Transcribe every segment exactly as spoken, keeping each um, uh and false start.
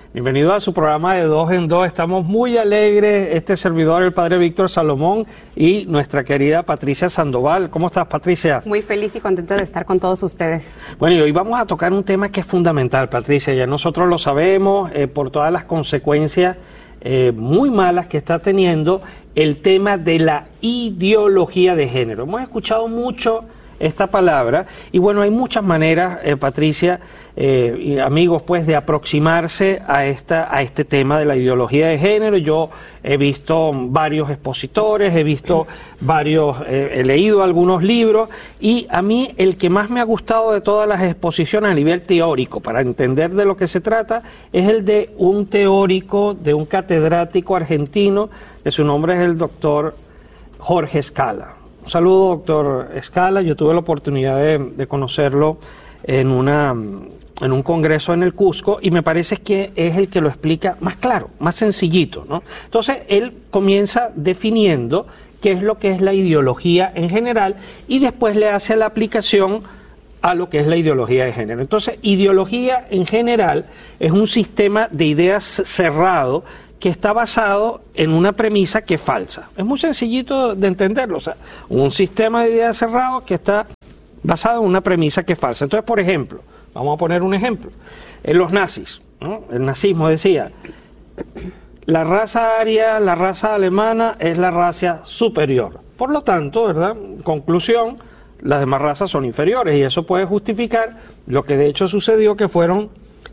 Bienvenido a su programa de Dos en Dos. Estamos muy alegres, este servidor, el padre Víctor Salomón, y nuestra querida Patricia Sandoval. ¿Cómo estás, Patricia? Muy feliz y contenta de estar con todos ustedes. Bueno, y hoy vamos a tocar un tema que es fundamental, Patricia. Ya nosotros lo sabemos eh, por todas las consecuencias eh, muy malas que está teniendo el tema de la ideología de género. Hemos escuchado mucho esta palabra, y bueno, hay muchas maneras, eh, Patricia, eh, y amigos, pues, de aproximarse a esta a este tema de la ideología de género. Yo he visto varios expositores, he visto varios, eh, he leído algunos libros, y a mí el que más me ha gustado de todas las exposiciones a nivel teórico, para entender de lo que se trata, es el de un teórico, de un catedrático argentino, que su nombre es el doctor Jorge Scala. Un saludo, doctor Scala. Yo tuve la oportunidad de, de conocerlo en, una, en un congreso en el Cusco, y me parece que es el que lo explica más claro, más sencillito, ¿no? Entonces, él comienza definiendo qué es lo que es la ideología en general, y después le hace la aplicación a lo que es la ideología de género. Entonces, ideología en general es un sistema de ideas cerrado que está basado en una premisa que es falsa. Es muy sencillito de entenderlo, o sea, un sistema de ideas cerrado que está basado en una premisa que es falsa. Entonces, por ejemplo, vamos a poner un ejemplo, en los nazis, ¿no? El nazismo decía, la raza aria, la raza alemana es la raza superior. Por lo tanto, ¿verdad? Conclusión, las demás razas son inferiores, y eso puede justificar lo que de hecho sucedió, que fueron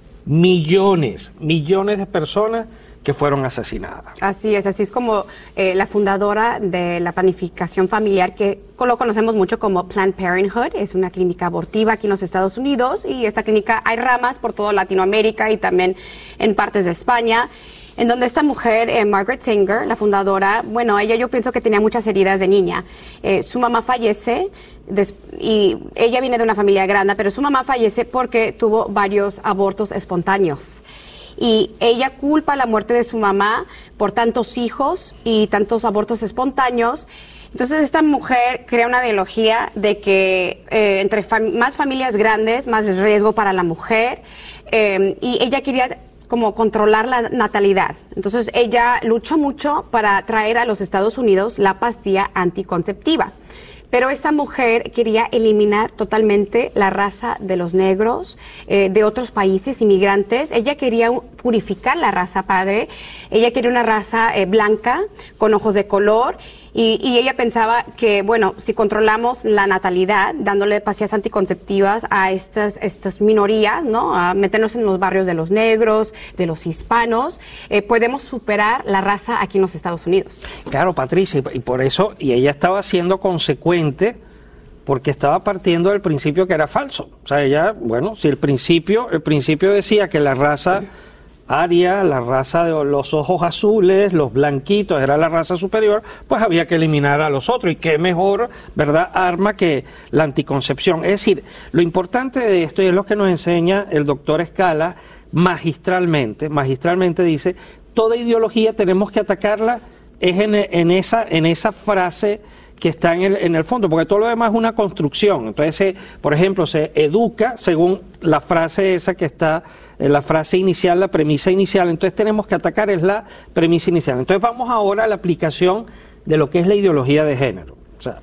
millones, millones de personas que fueron asesinadas. Así es, así es como eh, la fundadora de la planificación familiar, que lo conocemos mucho como Planned Parenthood, es una clínica abortiva aquí en los Estados Unidos, y esta clínica hay ramas por toda Latinoamérica y también en partes de España, en donde esta mujer, eh, Margaret Sanger, la fundadora, bueno, ella yo pienso que tenía muchas heridas de niña. Eh, su mamá fallece, des, y ella viene de una familia grande, pero su mamá fallece porque tuvo varios abortos espontáneos. Y ella culpa la muerte de su mamá por tantos hijos y tantos abortos espontáneos. Entonces esta mujer crea una ideología de que eh, entre fam- más familias grandes, más riesgo para la mujer, eh, y ella quería como controlar la natalidad. Entonces ella luchó mucho para traer a los Estados Unidos la pastilla anticonceptiva. Pero esta mujer quería eliminar totalmente la raza de los negros, eh, de otros países, inmigrantes. Ella quería purificar la raza padre. Ella quería una raza eh, blanca, con ojos de color. Y, y ella pensaba que, bueno, si controlamos la natalidad, dándole pastillas anticonceptivas a estas, estas minorías, ¿no? A meternos en los barrios de los negros, de los hispanos, eh, podemos superar la raza aquí en los Estados Unidos. Claro, Patricia, y por eso, y ella estaba siendo consecuente, porque estaba partiendo del principio que era falso. O sea, ella, bueno, si el principio, el principio decía que la raza aria, la raza de los ojos azules, los blanquitos, era la raza superior, pues había que eliminar a los otros. Y qué mejor, ¿verdad?, arma que la anticoncepción. Es decir, lo importante de esto, y es lo que nos enseña el doctor Scala magistralmente, magistralmente dice, toda ideología tenemos que atacarla es en, en, esa, en esa frase que está en el, en el fondo, porque todo lo demás es una construcción. Entonces, se, por ejemplo, se educa según la frase esa que está, eh, la frase inicial, la premisa inicial. Entonces tenemos que atacar es la premisa inicial. Entonces vamos ahora a la aplicación de lo que es la ideología de género. O sea,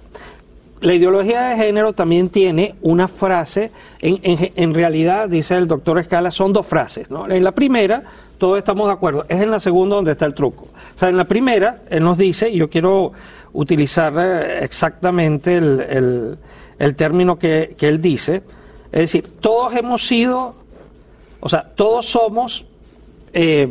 la ideología de género también tiene una frase, en, en, en realidad, dice el doctor Scala, son dos frases, ¿no? En la primera, todos estamos de acuerdo, es en la segunda donde está el truco. O sea, en la primera, él nos dice, y yo quiero utilizar exactamente el, el, el término que, que él dice, es decir, todos hemos sido, o sea, todos somos eh,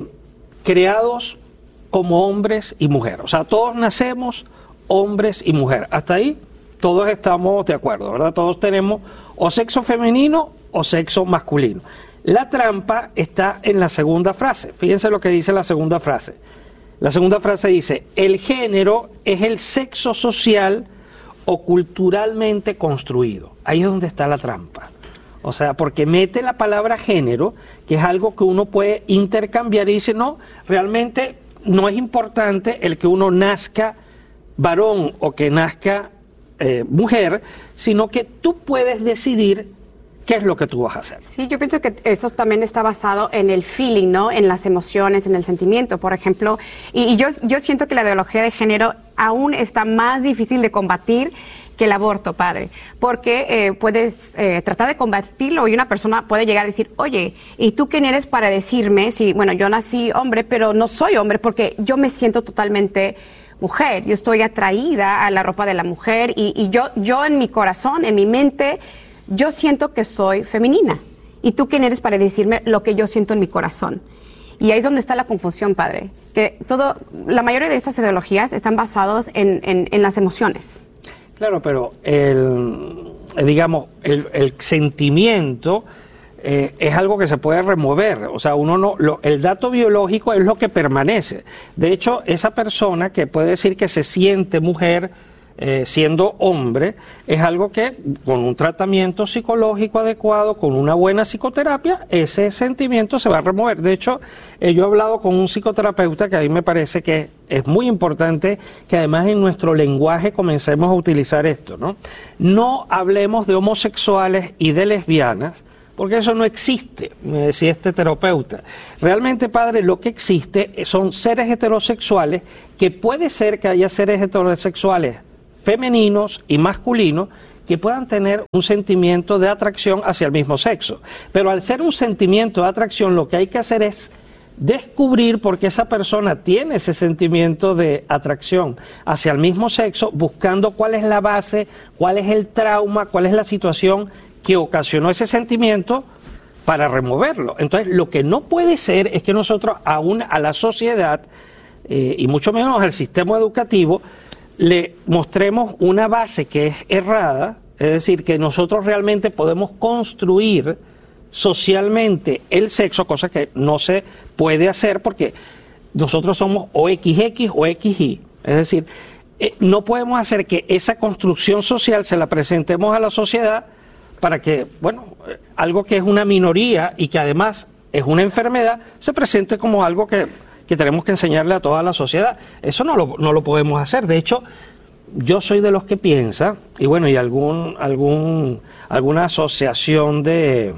creados como hombres y mujeres. O sea, todos nacemos hombres y mujeres. Hasta ahí todos estamos de acuerdo, ¿verdad? Todos tenemos o sexo femenino o sexo masculino. La trampa está en la segunda frase. Fíjense lo que dice la segunda frase. La segunda frase dice, el género es el sexo social o culturalmente construido. Ahí es donde está la trampa. O sea, porque mete la palabra género, que es algo que uno puede intercambiar, y dice, no, realmente no es importante el que uno nazca varón o que nazca eh, mujer, sino que tú puedes decidir ¿qué es lo que tú vas a hacer? Sí, yo pienso que eso también está basado en el feeling, ¿no? En las emociones, en el sentimiento, por ejemplo. Y, y yo, yo siento que la ideología de género aún está más difícil de combatir que el aborto, padre, porque eh, puedes eh, tratar de combatirlo y una persona puede llegar a decir, oye, ¿y tú quién eres para decirme si, bueno, yo nací hombre, pero no soy hombre porque yo me siento totalmente mujer, yo estoy atraída a la ropa de la mujer y, y yo, yo en mi corazón, en mi mente, yo siento que soy femenina. ¿Y tú quién eres para decirme lo que yo siento en mi corazón? Y ahí es donde está la confusión, padre, que todo, la mayoría de estas ideologías están basadas en, en, en las emociones. Claro, pero el, digamos, el, el sentimiento eh, es algo que se puede remover. O sea, uno no, lo, el dato biológico es lo que permanece. De hecho, esa persona que puede decir que se siente mujer eh, siendo hombre, es algo que con un tratamiento psicológico adecuado, con una buena psicoterapia, ese sentimiento se va a remover. De hecho, eh, yo he hablado con un psicoterapeuta que a mí me parece que es muy importante que además en nuestro lenguaje comencemos a utilizar esto, ¿no? No hablemos de homosexuales y de lesbianas, porque eso no existe, me decía este terapeuta. Realmente, padre, lo que existe son seres heterosexuales, que puede ser que haya seres heterosexuales femeninos y masculinos que puedan tener un sentimiento de atracción hacia el mismo sexo. Pero al ser un sentimiento de atracción, lo que hay que hacer es descubrir por qué esa persona tiene ese sentimiento de atracción hacia el mismo sexo, buscando cuál es la base, cuál es el trauma, cuál es la situación que ocasionó ese sentimiento para removerlo. Entonces, lo que no puede ser es que nosotros aún a la sociedad, eh, y mucho menos al sistema educativo, le mostremos una base que es errada, es decir, que nosotros realmente podemos construir socialmente el sexo, cosa que no se puede hacer porque nosotros somos o equis equis o equis y, es decir, eh, no podemos hacer que esa construcción social se la presentemos a la sociedad para que, bueno, eh, algo que es una minoría y que además es una enfermedad, se presente como algo que, que tenemos que enseñarle a toda la sociedad. Eso no lo, no lo podemos hacer. De hecho, yo soy de los que piensa, y bueno, y algún, algún, alguna asociación de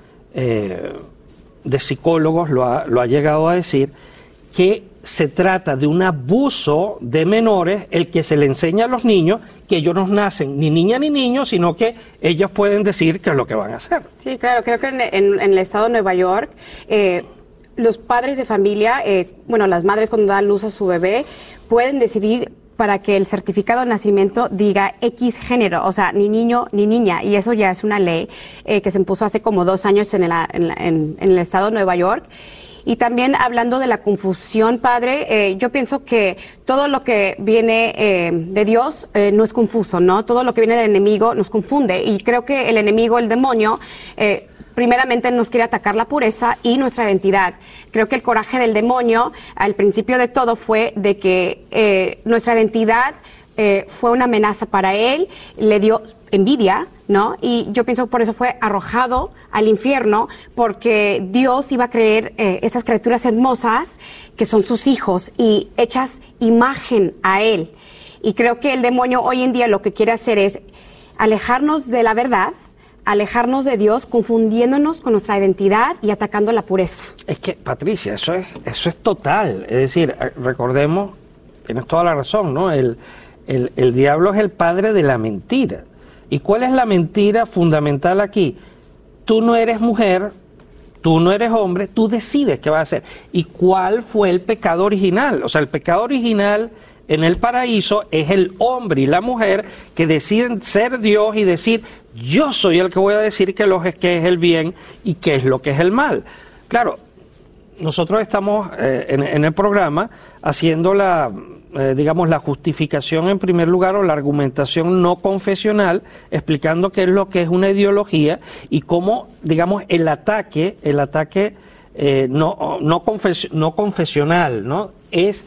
Eh, de psicólogos lo ha, lo ha llegado a decir, que se trata de un abuso de menores el que se le enseña a los niños que ellos no nacen ni niña ni niño, sino que ellos pueden decir qué es lo que van a hacer. Sí, claro, creo que en, en, en el estado de Nueva York eh, los padres de familia, eh, bueno, las madres cuando dan luz a su bebé, pueden decidir para que el certificado de nacimiento diga X género, o sea, ni niño ni niña, y eso ya es una ley eh, que se impuso hace como dos años en el, en, en, en el estado de Nueva York. Y también hablando de la confusión, padre, eh, yo pienso que todo lo que viene eh, de Dios eh, no es confuso, ¿no? Todo lo que viene del enemigo nos confunde, y creo que el enemigo, el demonio, eh, primeramente nos quiere atacar la pureza y nuestra identidad. Creo que el coraje del demonio, al principio de todo, fue de que eh, nuestra identidad eh, fue una amenaza para él, le dio envidia, ¿no? Y yo pienso que por eso fue arrojado al infierno, porque Dios iba a creer eh, esas criaturas hermosas que son sus hijos y hechas imagen a él. Y creo que el demonio hoy en día lo que quiere hacer es alejarnos de la verdad, alejarnos de Dios, confundiéndonos con nuestra identidad y atacando la pureza. Es que, Patricia, eso es, eso es total. Es decir, recordemos, tienes toda la razón, ¿no? El, el, el diablo es el padre de la mentira. ¿Y cuál es la mentira fundamental aquí? Tú no eres mujer, tú no eres hombre, tú decides qué vas a hacer. ¿Y cuál fue el pecado original? O sea, el pecado original en el paraíso es el hombre y la mujer que deciden ser Dios y decir, yo soy el que voy a decir que, lo, que es el bien y qué es lo que es el mal. Claro, nosotros estamos eh, en, en el programa haciendo la, eh, digamos, la justificación en primer lugar o la argumentación no confesional, explicando qué es lo que es una ideología y cómo, digamos, el ataque, el ataque eh, no, no, confes, no confesional, ¿no? Es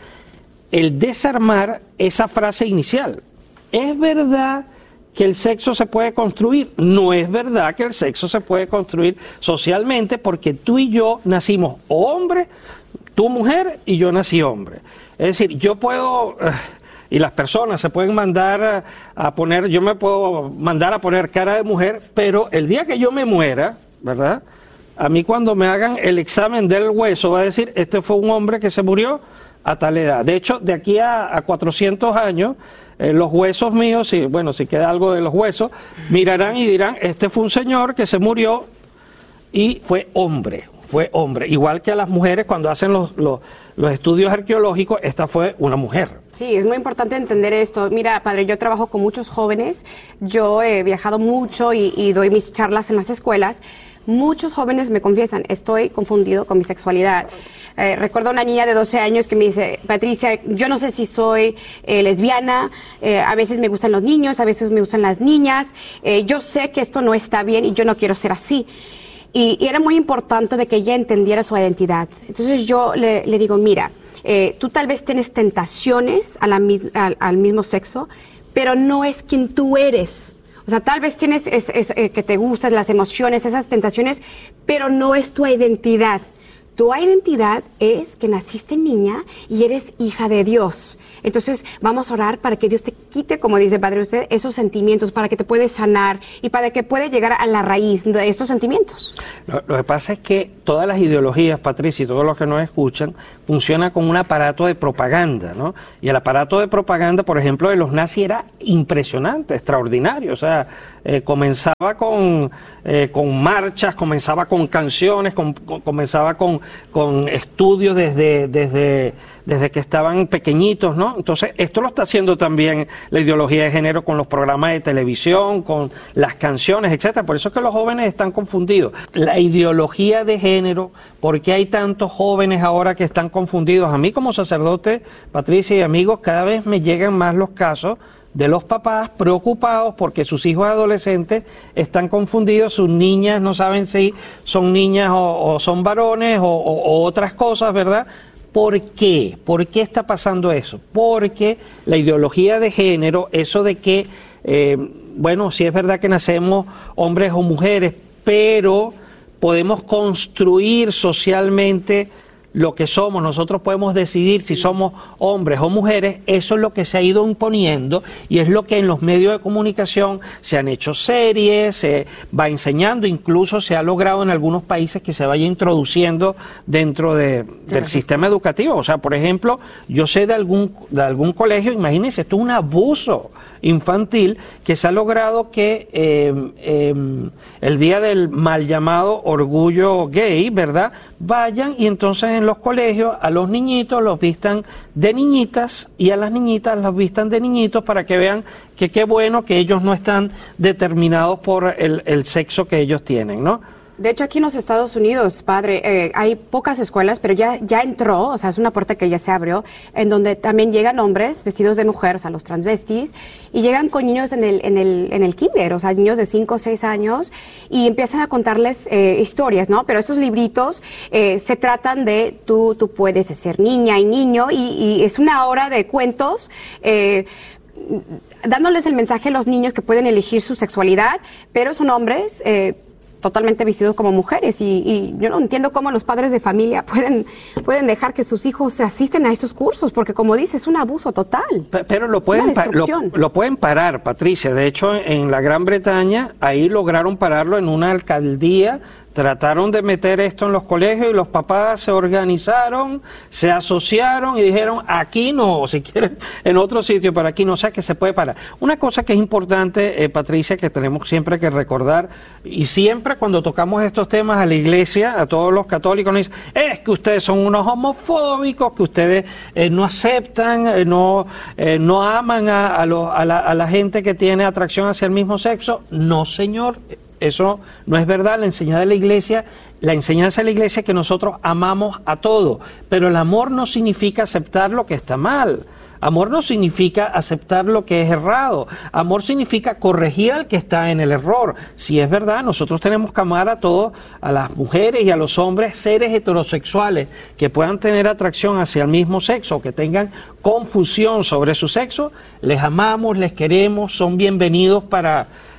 el desarmar esa frase inicial. ¿Es verdad que el sexo se puede construir? No es verdad que el sexo se puede construir socialmente, porque tú y yo nacimos hombre, tú mujer y yo nací hombre. Es decir, yo puedo, y las personas se pueden mandar a, a poner, yo me puedo mandar a poner cara de mujer, pero el día que yo me muera, ¿verdad?, a mí cuando me hagan el examen del hueso va a decir, este fue un hombre que se murió a tal edad. De hecho, de aquí a, a cuatrocientos años, eh, los huesos míos, si, bueno, si queda algo de los huesos, mirarán y dirán, este fue un señor que se murió y fue hombre, fue hombre. Igual que a las mujeres cuando hacen los, los, los estudios arqueológicos, esta fue una mujer. Sí, es muy importante entender esto. Mira, padre, yo trabajo con muchos jóvenes, yo he viajado mucho y, y doy mis charlas en las escuelas. Muchos jóvenes me confiesan, estoy confundido con mi sexualidad. Eh, recuerdo una niña de doce años que me dice, Patricia, yo no sé si soy eh, lesbiana, eh, a veces me gustan los niños, a veces me gustan las niñas, eh, yo sé que esto no está bien y yo no quiero ser así. Y, y era muy importante de que ella entendiera su identidad. Entonces yo le, le digo, mira, eh, tú tal vez tienes tentaciones a la mis, al, al mismo sexo, pero no es quien tú eres. O sea, tal vez tienes es, es, eh, que te gustan las emociones, esas tentaciones, pero no es tu identidad. Tu identidad es que naciste niña y eres hija de Dios. Entonces, vamos a orar para que Dios te quite, como dice Padre usted, esos sentimientos, para que te puedas sanar y para que puedas llegar a la raíz de esos sentimientos. Lo, lo que pasa es que todas las ideologías, Patricia, y todos los que nos escuchan, funcionan con un aparato de propaganda, ¿no? Y el aparato de propaganda, por ejemplo, de los nazis era impresionante, extraordinario. O sea, eh, comenzaba con, eh, con marchas, comenzaba con canciones, con, con, comenzaba con, con estudios desde, desde, desde que estaban pequeñitos, ¿no? Entonces, esto lo está haciendo también la ideología de género con los programas de televisión, con las canciones, etcétera. Por eso es que los jóvenes están confundidos. La ideología de género, ¿por qué hay tantos jóvenes ahora que están confundidos? A mí como sacerdote, Patricia y amigos, cada vez me llegan más los casos de los papás preocupados porque sus hijos adolescentes están confundidos, sus niñas no saben si son niñas o, o son varones o, o, o otras cosas, ¿verdad? ¿Por qué? ¿Por qué está pasando eso? Porque la ideología de género, eso de que, eh, bueno, sí es verdad que nacemos hombres o mujeres, pero podemos construir socialmente lo que somos, nosotros podemos decidir si somos hombres o mujeres, eso es lo que se ha ido imponiendo y es lo que en los medios de comunicación se han hecho series, se va enseñando, incluso se ha logrado en algunos países que se vaya introduciendo dentro de, del sistema educativo. O sea, por ejemplo, yo sé de algún, de algún colegio, imagínense, esto es un abuso infantil que se ha logrado que eh, eh, el día del mal llamado orgullo gay, ¿verdad?, vayan y entonces en los colegios a los niñitos los vistan de niñitas y a las niñitas los vistan de niñitos para que vean que qué bueno que ellos no están determinados por el, el sexo que ellos tienen, ¿no? De hecho, aquí en los Estados Unidos, padre, eh, hay pocas escuelas, pero ya ya entró, o sea, es una puerta que ya se abrió, en donde también llegan hombres vestidos de mujer, o sea, los transvestis, y llegan con niños en el en el en el kinder, o sea, niños de cinco o seis años, y empiezan a contarles eh, historias, ¿no? Pero estos libritos eh, se tratan de tú tú puedes ser niña y niño, y, y es una hora de cuentos. Eh, dándoles el mensaje a los niños que pueden elegir su sexualidad, pero son hombres eh, totalmente vestidos como mujeres y, y yo no entiendo cómo los padres de familia pueden pueden dejar que sus hijos se asisten a estos cursos, porque como dice, es un abuso total. Pero lo pueden, lo, lo pueden parar, Patricia. De hecho, en la Gran Bretaña, ahí lograron pararlo en una alcaldía. Trataron de meter esto en los colegios y los papás se organizaron, se asociaron y dijeron, aquí no, si quieren en otro sitio, pero aquí no, o sea que se puede parar. Una cosa que es importante, eh, Patricia, que tenemos siempre que recordar, y siempre cuando tocamos estos temas a la iglesia, a todos los católicos, nos dicen, es que ustedes son unos homofóbicos, que ustedes eh, no aceptan, eh, no, eh, no aman a, a, lo, a, la, a la gente que tiene atracción hacia el mismo sexo. No, señor. Eso no es verdad. La enseñanza de la iglesia, la enseñanza de la iglesia es que nosotros amamos a todo, pero el amor no significa aceptar lo que está mal. Amor no significa aceptar lo que es errado. Amor significa corregir al que está en el error. Si es verdad, nosotros tenemos que amar a todos, a las mujeres y a los hombres, seres heterosexuales que puedan tener atracción hacia el mismo sexo o que tengan confusión sobre su sexo. Les amamos, les queremos, son bienvenidos para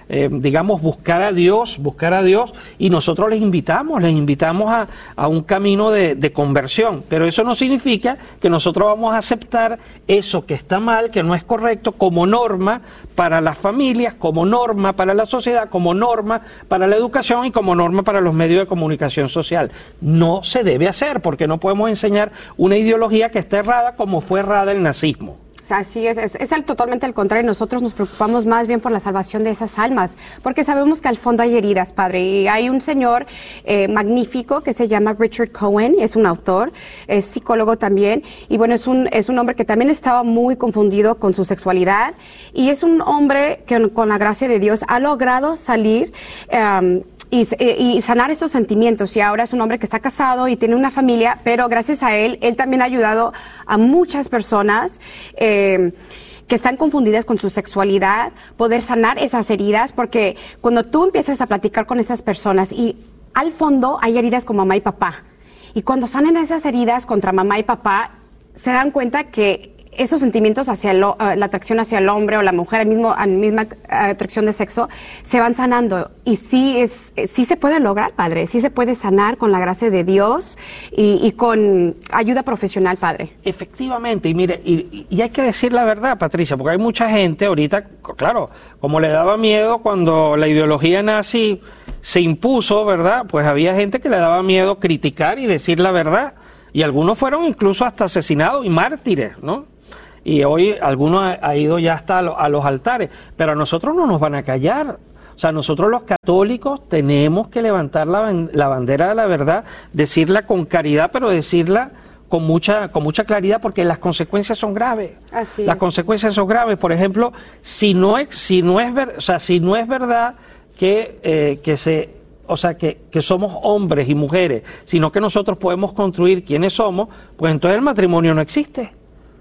eh, digamos, buscar a Dios, buscar a Dios, y nosotros les invitamos, les invitamos a, a un camino de, de conversión, pero eso no significa que nosotros vamos a aceptar eso que está mal, que no es correcto, como norma para las familias, como norma para la sociedad, como norma para la educación y como norma para los medios de comunicación social. No se debe hacer, porque no podemos enseñar una ideología que está errada como fue errada el nazismo. Así es, es, es el, totalmente al contrario. Nosotros nos preocupamos más bien por la salvación de esas almas, porque sabemos que al fondo hay heridas, padre. Y hay un señor eh, magnífico que se llama Richard Cohen, es un autor, es psicólogo también, y bueno, es un, es un hombre que también estaba muy confundido con su sexualidad, y es un hombre que con la gracia de Dios ha logrado salir um, Y, y sanar esos sentimientos, y ahora es un hombre que está casado y tiene una familia, pero gracias a él, él también ha ayudado a muchas personas eh, que están confundidas con su sexualidad, poder sanar esas heridas, porque cuando tú empiezas a platicar con esas personas, y al fondo hay heridas con mamá y papá, y cuando sanan esas heridas contra mamá y papá, se dan cuenta que esos sentimientos hacia lo, uh, la atracción hacia el hombre o la mujer, el mismo, la misma atracción de sexo, se van sanando. Y sí, es, sí se puede lograr, padre, sí se puede sanar con la gracia de Dios y, y con ayuda profesional, padre. Efectivamente, y mire, y, y hay que decir la verdad, Patricia, porque hay mucha gente ahorita, claro, como le daba miedo cuando la ideología nazi se impuso, ¿verdad? Pues había gente que le daba miedo criticar y decir la verdad, y algunos fueron incluso hasta asesinados y mártires, ¿no? Y hoy algunos ha, ha ido ya hasta a, lo, a los altares, pero a nosotros no nos van a callar. O sea, nosotros los católicos tenemos que levantar la, la bandera de la verdad, decirla con caridad, pero decirla con mucha con mucha claridad, porque las consecuencias son graves. Así las es. consecuencias son graves. Por ejemplo, si no es si no es ver, o sea, si no es verdad que eh, que se o sea, que, que somos hombres y mujeres, sino que nosotros podemos construir quiénes somos, pues entonces el matrimonio no existe.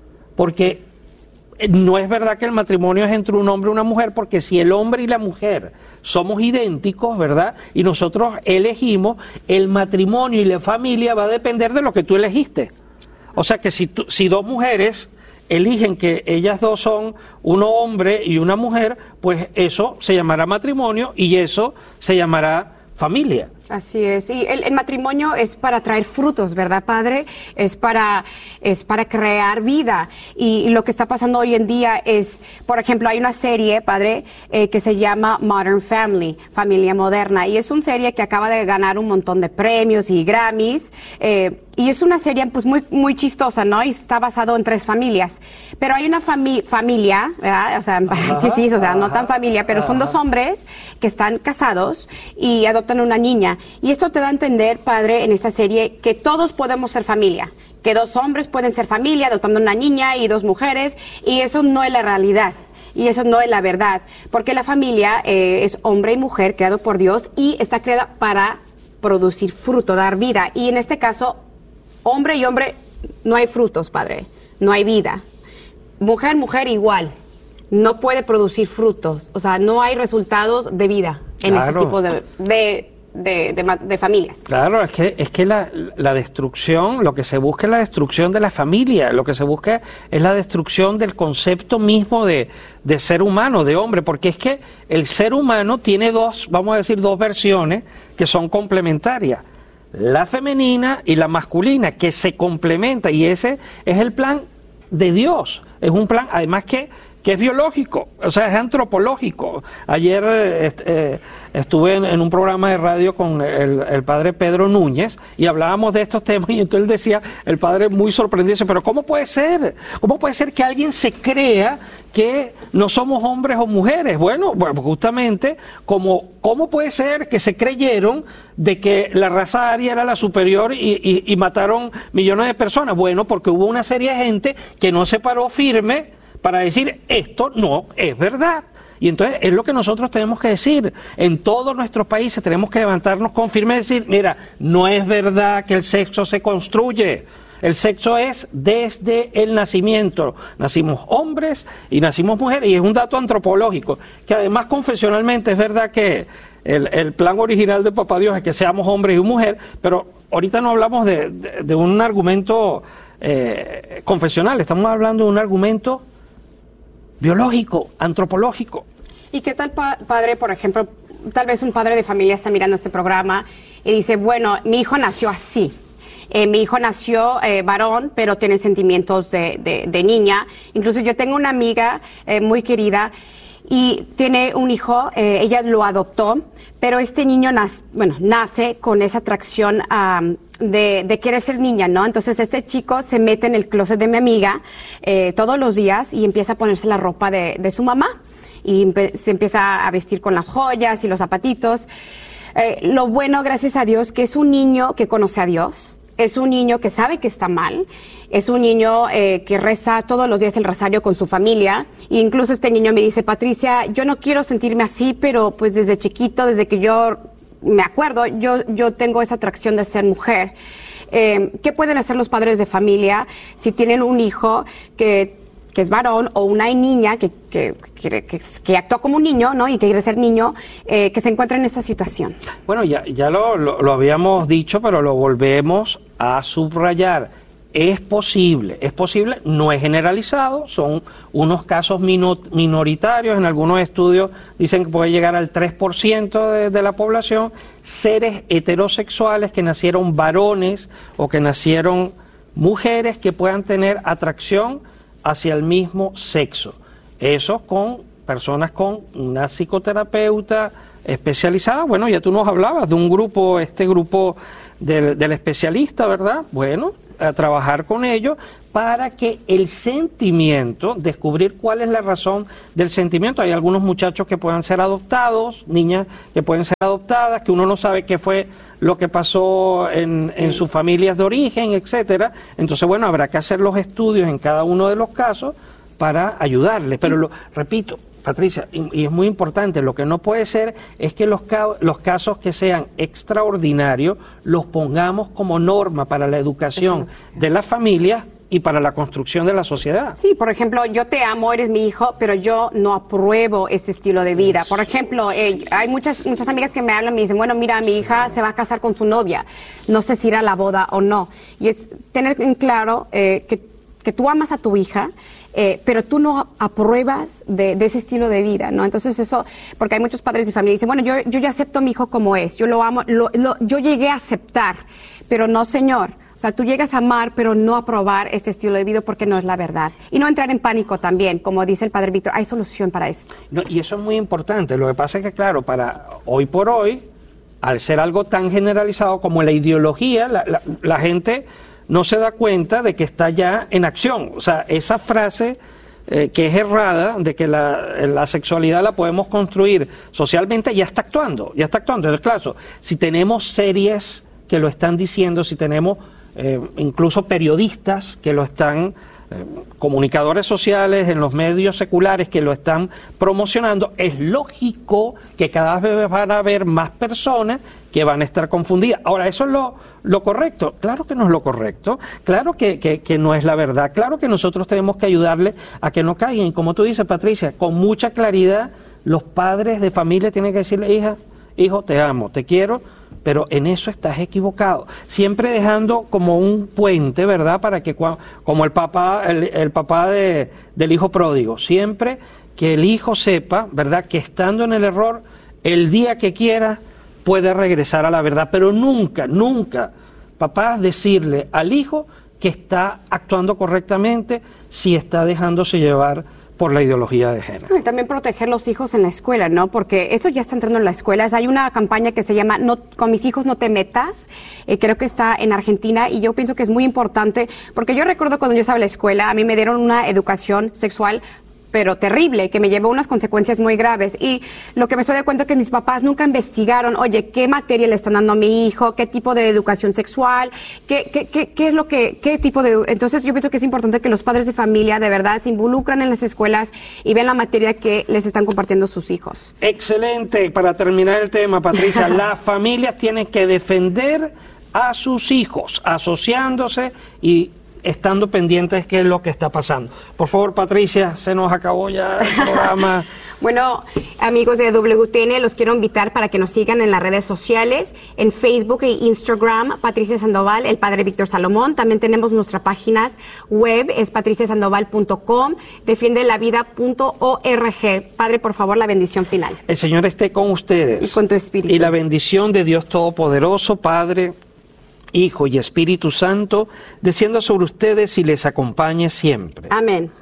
Porque no es verdad que el matrimonio es entre un hombre y una mujer, porque si el hombre y la mujer somos idénticos, ¿verdad? Y nosotros elegimos, el matrimonio y la familia va a depender de lo que tú elegiste. O sea que si, tú, si dos mujeres eligen que ellas dos son uno hombre y una mujer, pues eso se llamará matrimonio y eso se llamará familia. Así es, y el, el matrimonio es para traer frutos, ¿verdad, padre? Es para, es para crear vida, y, y lo que está pasando hoy en día es, por ejemplo, hay una serie, padre, eh, que se llama Modern Family, Familia Moderna, y es una serie que acaba de ganar un montón de premios y Grammys, eh, y es una serie pues muy muy chistosa, ¿no? Y está basado en tres familias, pero hay una fami familia, ¿verdad? O sea, ajá, sí, sí, o sea, ajá, no tan familia, pero ajá, son dos hombres que están casados y adoptan una niña. Y esto te da a entender, padre, en esta serie, que todos podemos ser familia, que dos hombres pueden ser familia, adoptando una niña, y dos mujeres, y eso no es la realidad, y eso no es la verdad, porque la familia eh, es hombre y mujer creado por Dios, y está creada para producir fruto, dar vida, y en este caso, hombre y hombre, no hay frutos, padre, no hay vida. Mujer, mujer igual, no puede producir frutos, o sea, no hay resultados de vida en claro, ese tipo de... de De, de, de familias. Claro, es que es que la, la destrucción, lo que se busca es la destrucción de la familia, lo que se busca es la destrucción del concepto mismo de, de ser humano, de hombre, porque es que el ser humano tiene dos, vamos a decir, dos versiones que son complementarias, la femenina y la masculina, que se complementan, y ese es el plan de Dios, es un plan, además que que es biológico, o sea, es antropológico. Ayer eh, eh, estuve en, en un programa de radio con el, el padre Pedro Núñez y hablábamos de estos temas, y entonces él decía, el padre muy sorprendido, dice, pero ¿cómo puede ser? ¿Cómo puede ser que alguien se crea que no somos hombres o mujeres? Bueno, bueno, justamente, como, ¿cómo puede ser que se creyeron de que la raza aria era la superior y, y, y mataron millones de personas? Bueno, porque hubo una serie de gente que no se paró firme para decir, esto no es verdad. Y entonces es lo que nosotros tenemos que decir. En todos nuestros países tenemos que levantarnos con firmeza y decir, mira, no es verdad que el sexo se construye. El sexo es desde el nacimiento. Nacimos hombres y nacimos mujeres, y es un dato antropológico, que además confesionalmente es verdad que el, el plan original de Papá Dios es que seamos hombres y mujer, pero ahorita no hablamos de, de, de un argumento eh, confesional, estamos hablando de un argumento biológico, antropológico. ¿Y qué tal, pa padre, por ejemplo, tal vez un padre de familia está mirando este programa y dice, bueno, mi hijo nació así. Eh, mi hijo nació eh, varón, pero tiene sentimientos de, de, de niña. Incluso yo tengo una amiga eh, muy querida y tiene un hijo, eh, ella lo adoptó, pero este niño nace, bueno, nace con esa atracción um, de, de querer ser niña, ¿no? Entonces este chico se mete en el closet de mi amiga eh, todos los días y empieza a ponerse la ropa de, de su mamá y se empieza a vestir con las joyas y los zapatitos. Eh, lo bueno, gracias a Dios, que es un niño que conoce a Dios. Es un niño que sabe que está mal, es un niño eh, que reza todos los días el rosario con su familia, e incluso este niño me dice, Patricia, yo no quiero sentirme así, pero pues desde chiquito, desde que yo me acuerdo, yo, yo tengo esa atracción de ser mujer. Eh, ¿Qué pueden hacer los padres de familia si tienen un hijo que... que es varón, o una niña que, que, que, que, que actúa como un niño, ¿no? Y que quiere ser niño, eh, que se encuentra en esta situación? Bueno, ya, ya lo, lo, lo habíamos dicho, pero lo volvemos a subrayar. Es posible, es posible, no es generalizado, son unos casos mino, minoritarios, en algunos estudios dicen que puede llegar al tres por ciento de, de la población, seres heterosexuales que nacieron varones o que nacieron mujeres que puedan tener atracción hacia el mismo sexo. Eso con personas con una psicoterapeuta especializada. Bueno, ya tú nos hablabas de un grupo, este grupo del, del especialista, ¿verdad? Bueno, a trabajar con ellos para que el sentimiento, descubrir cuál es la razón del sentimiento. Hay algunos muchachos que puedan ser adoptados, niñas que pueden ser adoptadas, que uno no sabe qué fue lo que pasó en, sí. en sus familias de origen, etcétera. Entonces, bueno, habrá que hacer los estudios en cada uno de los casos para ayudarles. Pero lo repito, Patricia, y, y es muy importante, lo que no puede ser es que los, ca los casos que sean extraordinarios los pongamos como norma para la educación sí. de las familias y para la construcción de la sociedad. Sí, por ejemplo, yo te amo, eres mi hijo, pero yo no apruebo este estilo de vida. Por ejemplo, eh, hay muchas muchas amigas que me hablan y me dicen, bueno, mira, mi hija se va a casar con su novia, no sé si irá a la boda o no. Y es tener en claro eh, que, que tú amas a tu hija, eh, pero tú no apruebas de, de ese estilo de vida, ¿no? Entonces eso, porque hay muchos padres de familia que dicen, bueno, yo, yo ya acepto a mi hijo como es, yo lo amo, lo, lo, yo llegué a aceptar, pero no, señor. O sea, tú llegas a amar, pero no aprobar este estilo de vida porque no es la verdad. Y no entrar en pánico también, como dice el padre Víctor, hay solución para esto. No, y eso es muy importante. Lo que pasa es que, claro, para hoy por hoy, al ser algo tan generalizado como la ideología, la, la, la gente no se da cuenta de que está ya en acción. O sea, esa frase eh, que es errada, de que la, la sexualidad la podemos construir socialmente, ya está actuando, ya está actuando. Entonces, claro, si tenemos series que lo están diciendo, si tenemos... Eh, incluso periodistas que lo están, eh, comunicadores sociales en los medios seculares que lo están promocionando, es lógico que cada vez van a haber más personas que van a estar confundidas. Ahora, ¿eso es lo, lo correcto? Claro que no es lo correcto, claro que, que, que no es la verdad, claro que nosotros tenemos que ayudarle a que no caigan. Y como tú dices, Patricia, con mucha claridad, los padres de familia tienen que decirle, hija, hijo, te amo, te quiero, pero en eso estás equivocado. Siempre dejando como un puente, ¿verdad? Para que, como el papá, el, el papá de, del hijo pródigo, siempre que el hijo sepa, ¿verdad? Que estando en el error, el día que quiera puede regresar a la verdad, pero nunca, nunca, papá, decirle al hijo que está actuando correctamente si está dejándose llevar por la ideología de género. Y también proteger los hijos en la escuela, ¿no? Porque esto ya está entrando en las escuelas. Hay una campaña que se llama no, Con mis hijos no te metas, eh, creo que está en Argentina, y yo pienso que es muy importante, porque yo recuerdo cuando yo estaba en la escuela, a mí me dieron una educación sexual pero terrible, que me llevó unas consecuencias muy graves. Y lo que me estoy de cuenta es que mis papás nunca investigaron, oye, ¿qué materia le están dando a mi hijo? ¿Qué tipo de educación sexual? ¿Qué, qué, qué, qué es lo que, qué tipo de...? Entonces yo pienso que es importante que los padres de familia de verdad se involucran en las escuelas y vean la materia que les están compartiendo sus hijos. Excelente. Para terminar el tema, Patricia, las familias tienen que defender a sus hijos, asociándose y estando pendientes de qué es lo que está pasando. Por favor, Patricia, se nos acabó ya el programa. Bueno, amigos de W T N, los quiero invitar para que nos sigan en las redes sociales, en Facebook e Instagram, Patricia Sandoval, el Padre Víctor Salomón. También tenemos nuestras páginas web, es patricia sandoval punto com, defiende la vida punto org. Padre, por favor, la bendición final. El Señor esté con ustedes. Y con tu espíritu. Y la bendición de Dios Todopoderoso, Padre, Hijo y Espíritu Santo, descienda sobre ustedes y les acompañe siempre. Amén.